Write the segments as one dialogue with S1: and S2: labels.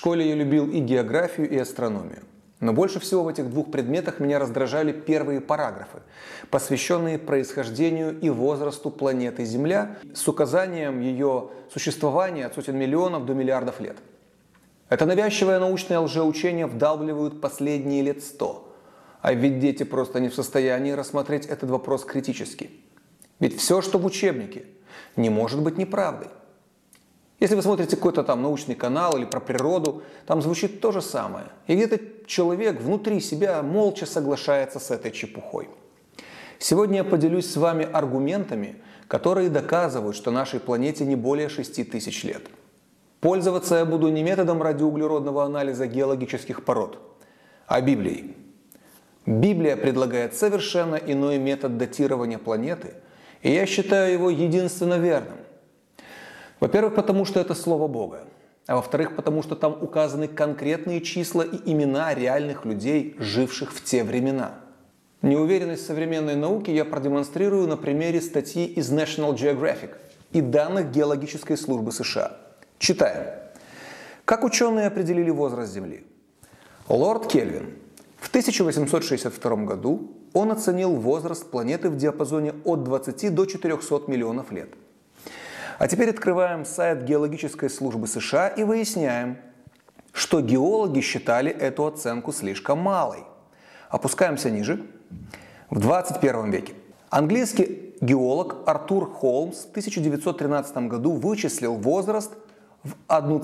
S1: школе я любил и географию, и астрономию. Но больше всего в этих двух предметах меня раздражали первые параграфы, посвященные происхождению и возрасту планеты Земля с указанием ее существования от сотен миллионов до миллиардов лет. Это навязчивое научное лжеучение вдалбливают последние лет 100. А ведь дети просто не в состоянии рассмотреть этот вопрос критически. Ведь все, что в учебнике, не может быть неправдой. Если вы смотрите какой-то там научный канал или про природу, там звучит то же самое. И где-то человек внутри себя молча соглашается с этой чепухой. Сегодня я поделюсь с вами аргументами, которые доказывают, что нашей планете не более 6000 лет. Пользоваться я буду не методом радиоуглеродного анализа геологических пород, а Библией. Библия предлагает совершенно иной метод датирования планеты, и я считаю его единственно верным. Во-первых, потому что это Слово Бога, а во-вторых, потому что там указаны конкретные числа и имена реальных людей, живших в те времена. Неуверенность современной науки я продемонстрирую на примере статьи из National Geographic и данных Геологической службы США. Читаем. Как ученые определили возраст Земли? Лорд Кельвин. В 1862 году он оценил возраст планеты в диапазоне от 20 до 400 миллионов лет. А теперь открываем сайт Геологической службы США и выясняем, что геологи считали эту оценку слишком малой. Опускаемся ниже. В 21 веке английский геолог Артур Холмс в 1913 году вычислил возраст в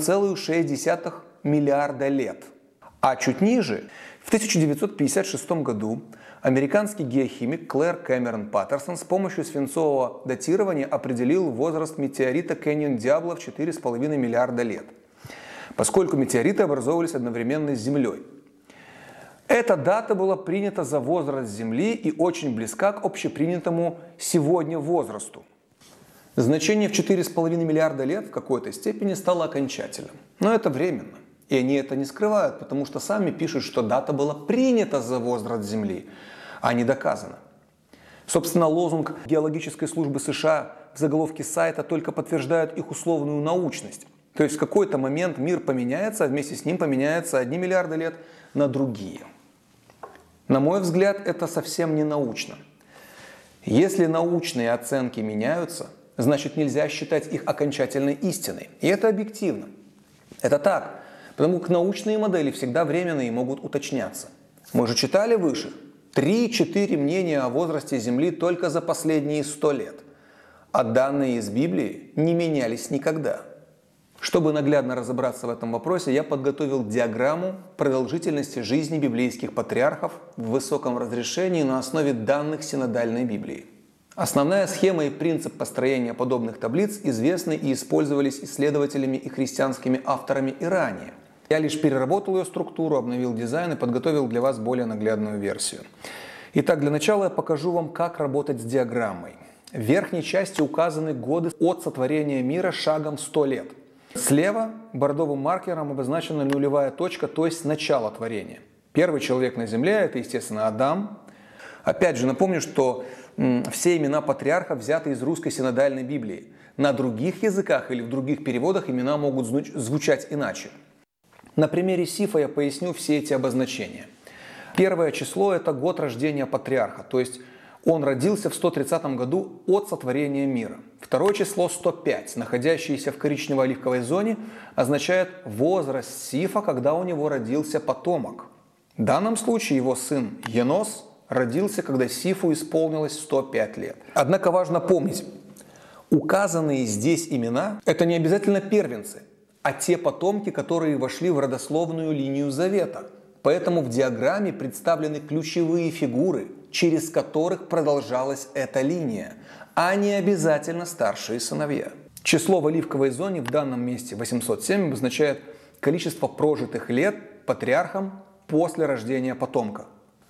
S1: 1,6 миллиарда лет. А чуть ниже, в 1956 году, американский геохимик Клэр Кэмерон Паттерсон с помощью свинцового датирования определил возраст метеорита Canyon Diablo в 4,5 миллиарда лет, поскольку метеориты образовывались одновременно с Землей. Эта дата была принята за возраст Земли и очень близка к общепринятому сегодня возрасту. Значение в 4,5 миллиарда лет в какой-то степени стало окончательным, но это временно. И они это не скрывают, потому что сами пишут, что дата была принята за возраст Земли, а не доказана. Собственно, лозунг Геологической службы США в заголовке сайта только подтверждает их условную научность. То есть в какой-то момент мир поменяется, а вместе с ним поменяются 1 миллиард лет на другие. На мой взгляд, это совсем не научно. Если научные оценки меняются, значит нельзя считать их окончательной истиной. И это объективно. Это так. Потому как научные модели всегда временные и могут уточняться. Мы же читали выше 3-4 мнения о возрасте Земли только за последние 100 лет. А данные из Библии не менялись никогда. Чтобы наглядно разобраться в этом вопросе, я подготовил диаграмму продолжительности жизни библейских патриархов в высоком разрешении на основе данных синодальной Библии. Основная схема и принцип построения подобных таблиц известны и использовались исследователями и христианскими авторами и ранее. Я лишь переработал ее структуру, обновил дизайн и подготовил для вас более наглядную версию. Итак, для начала я покажу вам, как работать с диаграммой. В верхней части указаны годы от сотворения мира шагом 100 лет. Слева бордовым маркером обозначена нулевая точка, то есть начало творения. Первый человек на Земле – это, естественно, Адам. Опять же, напомню, что все имена патриархов взяты из русской синодальной Библии. На других языках или в других переводах имена могут звучать иначе. На примере Сифа я поясню все эти обозначения. Первое число – это год рождения патриарха, то есть он родился в 130 году от сотворения мира. Второе число – 105, находящееся в коричнево-оливковой зоне, означает возраст Сифа, когда у него родился потомок. В данном случае его сын Енос родился, когда Сифу исполнилось 105 лет. Однако важно помнить, указанные здесь имена – это не обязательно первенцы, а те потомки, которые вошли в родословную линию Завета. Поэтому в диаграмме представлены ключевые фигуры, через которых продолжалась эта линия, а не обязательно старшие сыновья. Число в оливковой зоне в данном месте 807 обозначает количество прожитых лет патриархом после рождения потомка.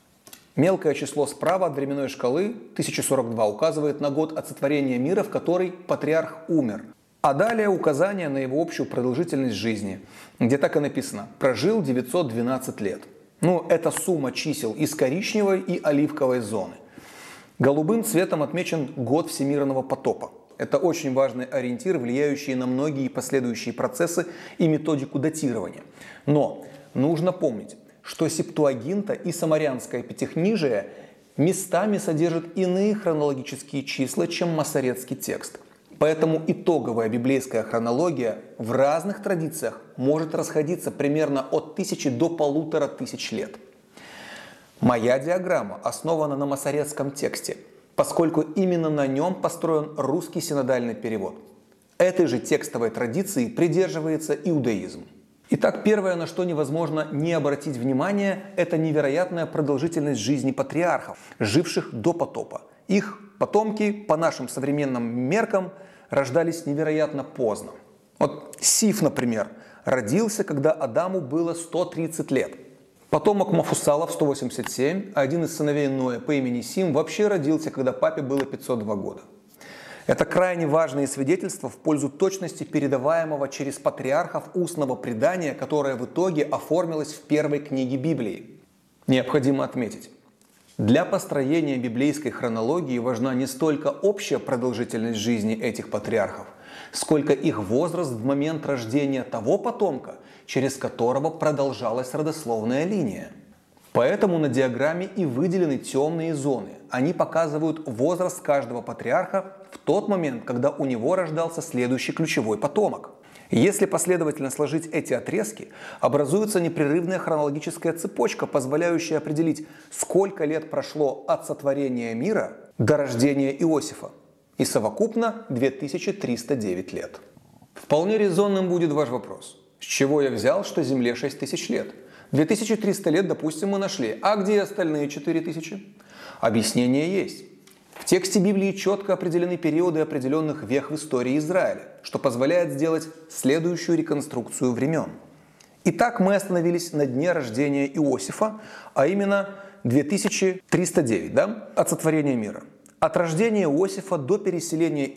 S1: Мелкое число справа от временной шкалы 1042 указывает на год от сотворения мира, в который патриарх умер. А далее указание на его общую продолжительность жизни, где так и написано «прожил 912 лет». Это сумма чисел из коричневой и оливковой зоны. Голубым цветом отмечен год всемирного потопа. Это очень важный ориентир, влияющий на многие последующие процессы и методику датирования. Но нужно помнить, что Септуагинта и Самарянское Пятикнижие местами содержат иные хронологические числа, чем масоретский текст. Поэтому итоговая библейская хронология в разных традициях может расходиться примерно от 1000 до 1500 лет. Моя диаграмма основана на масоретском тексте, поскольку именно на нем построен русский синодальный перевод. Этой же текстовой традиции придерживается иудаизм. Итак, первое, на что невозможно не обратить внимание, это невероятная продолжительность жизни патриархов, живших до потопа. Их потомки, по нашим современным меркам, рождались невероятно поздно. Вот Сиф, например, родился, когда Адаму было 130 лет. Потомок Мафусала в 187, а один из сыновей Ноя по имени Сим вообще родился, когда папе было 502 года. Это крайне важные свидетельства в пользу точности передаваемого через патриархов устного предания, которое в итоге оформилось в первой книге Библии. Необходимо отметить, для построения библейской хронологии важна не столько общая продолжительность жизни этих патриархов, сколько их возраст в момент рождения того потомка, через которого продолжалась родословная линия. Поэтому на диаграмме и выделены темные зоны. Они показывают возраст каждого патриарха в тот момент, когда у него рождался следующий ключевой потомок. Если последовательно сложить эти отрезки, образуется непрерывная хронологическая цепочка, позволяющая определить, сколько лет прошло от сотворения мира до рождения Иосифа. И совокупно 2309 лет. Вполне резонным будет ваш вопрос. С чего я взял, что Земле 6000 лет? 2300 лет, допустим, мы нашли. А где остальные 4000? Объяснение есть. В тексте Библии четко определены периоды определенных вех в истории Израиля, что позволяет сделать следующую реконструкцию времен. Итак, мы остановились на дне рождения Иосифа, а именно 2309, от сотворения мира. От рождения Иосифа до переселения